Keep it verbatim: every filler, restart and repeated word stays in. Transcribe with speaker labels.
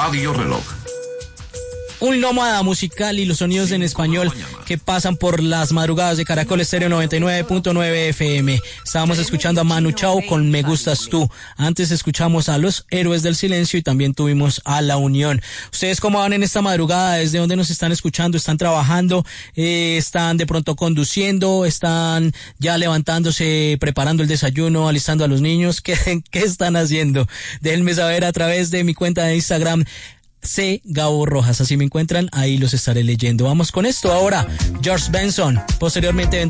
Speaker 1: Radio Reloj.
Speaker 2: Un nómada musical y los sonidos en español que pasan por las madrugadas de Caracol Estéreo noventa y nueve punto nueve F M. Estábamos escuchando a Manu Chao con Me Gustas Tú. Antes escuchamos a Los Héroes del Silencio y también tuvimos a La Unión. ¿Ustedes cómo van en esta madrugada? ¿Desde dónde nos están escuchando? ¿Están trabajando? Eh, ¿Están de pronto conduciendo? ¿Están ya levantándose, preparando el desayuno, alistando a los niños? ¿Qué, qué están haciendo? Déjenme saber a través de mi cuenta de Instagram, C. Gabo Rojas. Así me encuentran, ahí los estaré leyendo. Vamos con esto ahora. George Benson. Posteriormente